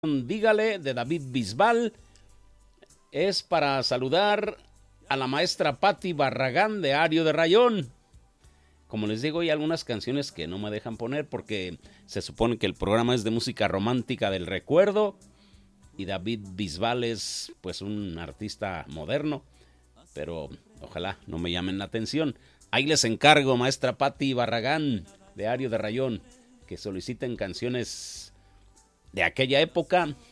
Dígale de David Bisbal es para saludar a la maestra Patti Barragán de Ario de Rayón. Como les digo, hay algunas canciones que no me dejan poner porque se supone que el programa es de música romántica del recuerdo y David Bisbal es pues un artista moderno, pero ojalá no me llamen la atención. Ahí les encargo, maestra Patti Barragán de Ario de Rayón, que soliciten canciones de aquella época